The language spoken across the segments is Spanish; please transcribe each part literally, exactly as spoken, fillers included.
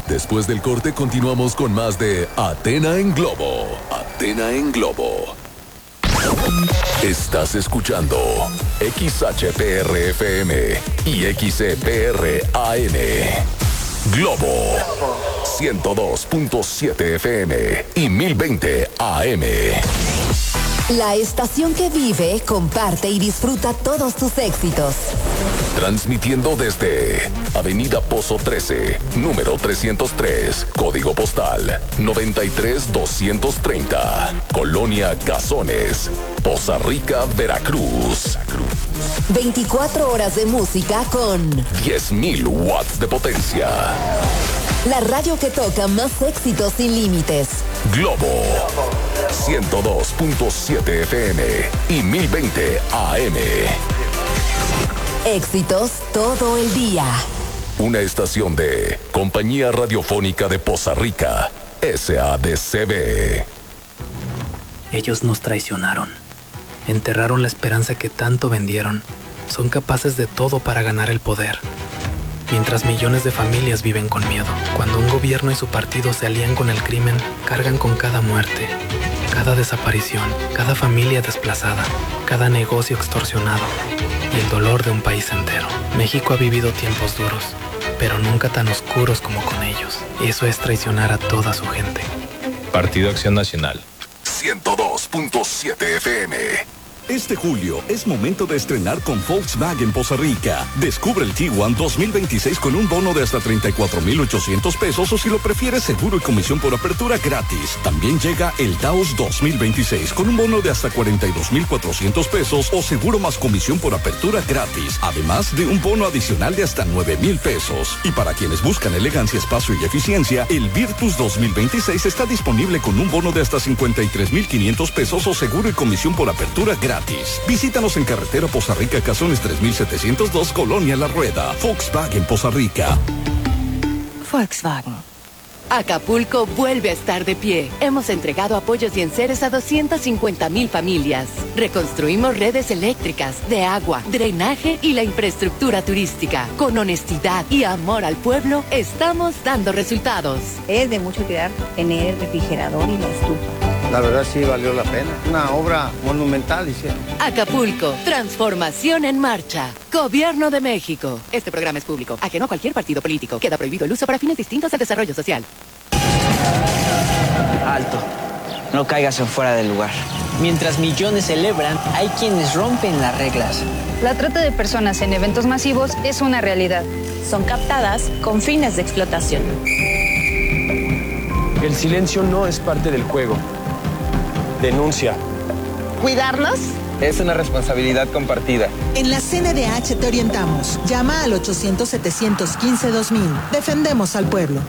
Después del corte continuamos con más de Athena en Globo. Athena en Globo. Estás escuchando X H P R F M y X E P R A N. Globo ciento dos punto siete F M y mil veinte A M. La estación que vive, comparte y disfruta todos tus éxitos. Transmitiendo desde Avenida Pozo trece, número trescientos tres, código postal noventa y tres doscientos treinta, Colonia Cazones, Poza Rica, Veracruz. veinticuatro horas de música con diez mil watts de potencia. La radio que toca más éxitos sin límites. Globo ciento dos punto siete F M y mil veinte A M. Éxitos todo el día. Una estación de Compañía Radiofónica de Poza Rica, S A D C B. Ellos nos traicionaron. Enterraron la esperanza que tanto vendieron. Son capaces de todo para ganar el poder. Mientras millones de familias viven con miedo. Cuando un gobierno y su partido se alían con el crimen, cargan con cada muerte, cada desaparición, cada familia desplazada, cada negocio extorsionado y el dolor de un país entero. México ha vivido tiempos duros, pero nunca tan oscuros como con ellos. Y eso es traicionar a toda su gente. Partido Acción Nacional. ciento dos punto siete F M. Este julio es momento de estrenar con Volkswagen Poza Rica. Descubre el Tiguan dos mil veintiséis con un bono de hasta treinta y cuatro mil ochocientos pesos o si lo prefieres seguro y comisión por apertura gratis. También llega el Taos dos mil veintiséis con un bono de hasta cuarenta y dos mil cuatrocientos pesos o seguro más comisión por apertura gratis. Además de un bono adicional de hasta nueve mil pesos. Y para quienes buscan elegancia, espacio y eficiencia, el Virtus dos mil veintiséis está disponible con un bono de hasta cincuenta y tres mil quinientos pesos o seguro y comisión por apertura gratis. Visítanos en carretera Poza Rica, Cazones tres mil setecientos dos, Colonia La Rueda. Volkswagen Poza Rica. Volkswagen. Acapulco vuelve a estar de pie. Hemos entregado apoyos y enseres a doscientas cincuenta mil familias. Reconstruimos redes eléctricas, de agua, drenaje y la infraestructura turística. Con honestidad y amor al pueblo, estamos dando resultados. Es de mucho cuidar tener refrigerador y la estufa. La verdad sí valió la pena. Una obra monumental hicieron. Acapulco, transformación en marcha. Gobierno de México. Este programa es público, ajeno a cualquier partido político. Queda prohibido el uso para fines distintos al desarrollo social. Alto. No caigas en fuera del lugar. Mientras millones celebran, hay quienes rompen las reglas. La trata de personas en eventos masivos es una realidad. Son captadas con fines de explotación. El silencio no es parte del juego. Denuncia. ¿Cuidarnos? Es una responsabilidad compartida. En la C N D H te orientamos. Llama al ochocientos, setecientos quince, dos mil. Defendemos al pueblo.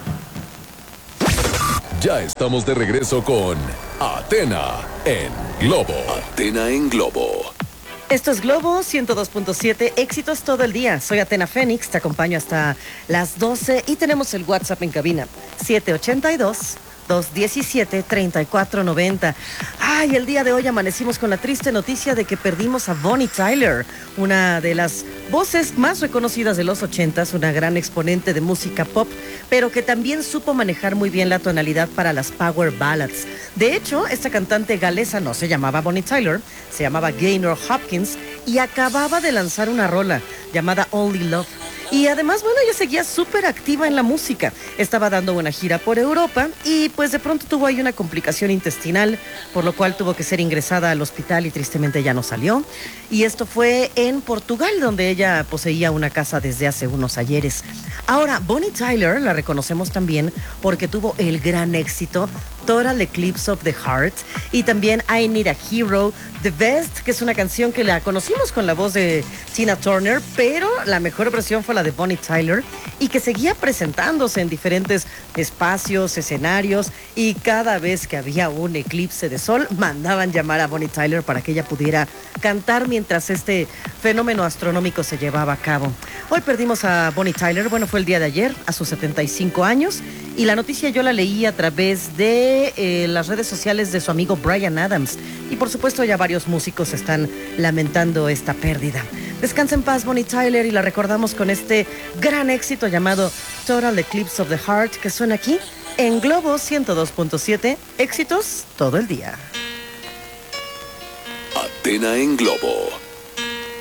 Ya estamos de regreso con Athena en Globo. Athena en Globo. Esto es Globo ciento dos punto siete, éxitos todo el día. Soy Athena Fénix, te acompaño hasta las doce y tenemos el WhatsApp en cabina, siete ocho dos, dos uno siete, tres cuatro nueve cero. Ay, el día de hoy amanecimos con la triste noticia de que perdimos a Bonnie Tyler, una de las voces más reconocidas de los ochentas, una gran exponente de música pop, pero que también supo manejar muy bien la tonalidad para las power ballads. De hecho, esta cantante galesa no se llamaba Bonnie Tyler, se llamaba Gaynor Hopkins y acababa de lanzar una rola llamada Only Love. Y además, bueno, ella seguía súper activa en la música. Estaba dando una gira por Europa y pues de pronto tuvo ahí una complicación intestinal, por lo cual tuvo que ser ingresada al hospital y tristemente ya no salió. Y esto fue en Portugal, donde ella poseía una casa desde hace unos ayeres. Ahora, Bonnie Tyler la reconocemos también porque tuvo el gran éxito Total Eclipse of the Heart y también I Need a Hero, The Best, que es una canción que la conocimos con la voz de Tina Turner, pero la mejor versión fue la de Bonnie Tyler y que seguía presentándose en diferentes espacios, escenarios y cada vez que había un eclipse de sol mandaban llamar a Bonnie Tyler para que ella pudiera cantar mientras este fenómeno astronómico se llevaba a cabo. Hoy perdimos a Bonnie Tyler, bueno, fue el día de ayer, a sus setenta y cinco años, y la noticia yo la leí a través de de eh, las redes sociales de su amigo Bryan Adams. Y por supuesto ya varios músicos están lamentando esta pérdida. Descansa en paz Bonnie Tyler y la recordamos con este gran éxito llamado Total Eclipse of the Heart, que suena aquí en Globo ciento dos punto siete, éxitos todo el día. Atena en Globo.